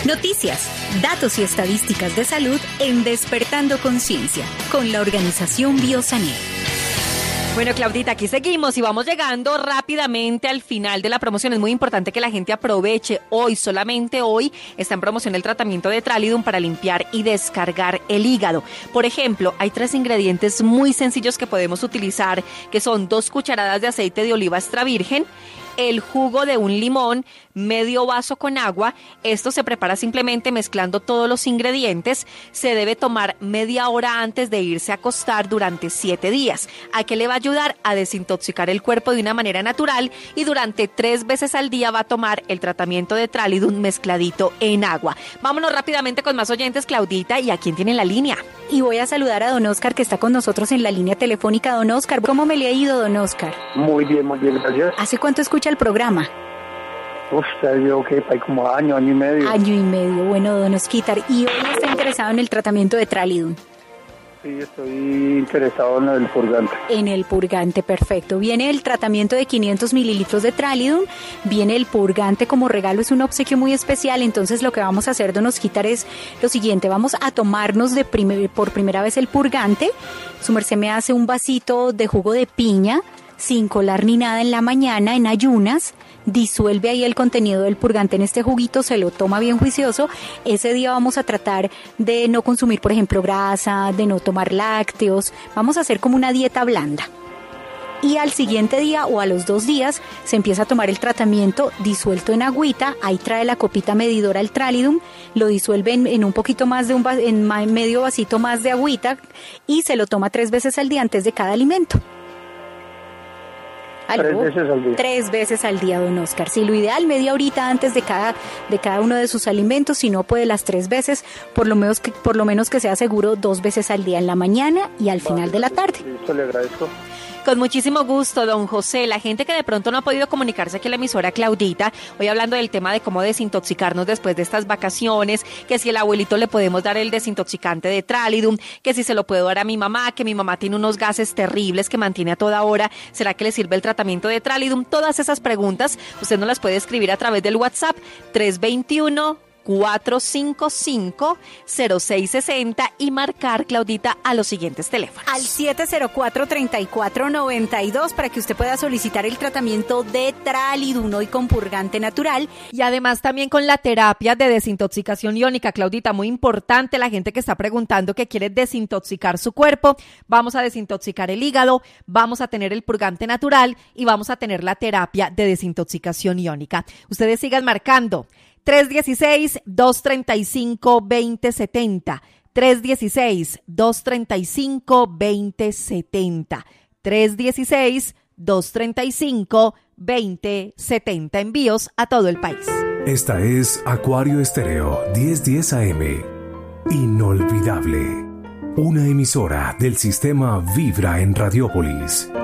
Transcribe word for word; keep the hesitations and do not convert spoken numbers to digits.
Noticias, datos y estadísticas de salud en Despertando Conciencia, con la organización Biosané. Bueno, Claudita, aquí seguimos y vamos llegando rápidamente al final de la promoción. Es muy importante que la gente aproveche hoy, solamente hoy, está en promoción el tratamiento de Tralidum para limpiar y descargar el hígado. Por ejemplo, hay tres ingredientes muy sencillos que podemos utilizar, que son dos cucharadas de aceite de oliva extra virgen, el jugo de un limón, medio vaso con agua. Esto se prepara simplemente mezclando todos los ingredientes. Se debe tomar media hora antes de irse a acostar durante siete días. ¿A qué le va a ayudar? A desintoxicar el cuerpo de una manera natural, y durante tres veces al día va a tomar el tratamiento de Tralidum mezcladito en agua. Vámonos rápidamente con más oyentes, Claudita. ¿Y a quién tiene en la línea? Y voy a saludar a don Oscar, que está con nosotros en la línea telefónica. Don Oscar, ¿cómo me le ha ido, don Oscar? Muy bien, muy bien, gracias. ¿Hace cuánto escucha el programa? Uf, yo que hay como año, año y medio. Año y medio, bueno, don Osquitar. ¿Y hoy está interesado en el tratamiento de Tralidum? Sí, estoy interesado en el purgante. En el purgante, perfecto. Viene el tratamiento de quinientos mililitros de Tralidum, viene el purgante como regalo, es un obsequio muy especial. Entonces lo que vamos a hacer, don Osquitar, es lo siguiente: vamos a tomarnos de primer, por primera vez el purgante. Su merced me hace un vasito de jugo de piña, sin colar ni nada, en la mañana, en ayunas. Disuelve ahí el contenido del purgante en este juguito, se lo toma bien juicioso. Ese día vamos a tratar de no consumir, por ejemplo, grasa, de no tomar lácteos. Vamos a hacer como una dieta blanda. Y al siguiente día o a los dos días se empieza a tomar el tratamiento disuelto en agüita. Ahí trae la copita medidora el Tralidum, lo disuelve en, en un poquito más de un en medio vasito más de agüita, y se lo toma tres veces al día antes de cada alimento. ¿Aló? Tres veces al día. Tres veces al día, don Oscar. Sí, lo ideal, media horita antes de cada, de cada uno de sus alimentos. Si no puede, las tres veces, por lo menos que, por lo menos que sea seguro, dos veces al día, en la mañana y al final de la tarde. Listo, le agradezco. Con muchísimo gusto, don José. La gente que de pronto no ha podido comunicarse aquí en la emisora, Claudita, hoy hablando del tema de cómo desintoxicarnos después de estas vacaciones, que si el abuelito le podemos dar el desintoxicante de Tralidum, que si se lo puedo dar a mi mamá, que mi mamá tiene unos gases terribles que mantiene a toda hora, ¿será que le sirve el tratamiento de Tralidum? Todas esas preguntas usted nos las puede escribir a través del WhatsApp tres dos uno, cuatro cinco cinco, cero seis seis cero y marcar, Claudita, a los siguientes teléfonos. Al siete cero cuatro, treinta y cuatro noventa y dos para que usted pueda solicitar el tratamiento de Tralidum hoy con purgante natural. Y además también con la terapia de desintoxicación iónica, Claudita, muy importante, la gente que está preguntando que quiere desintoxicar su cuerpo. Vamos a desintoxicar el hígado, vamos a tener el purgante natural y vamos a tener la terapia de desintoxicación iónica. Ustedes sigan marcando. tres uno seis, dos tres cinco, dos cero siete cero. tres uno seis, dos tres cinco, dos cero siete cero. tres uno seis, dos tres cinco, dos cero siete cero. Envíos a todo el país. Esta es Acuario Estéreo diez diez A M. Inolvidable. Una emisora del sistema Vibra en Radiópolis.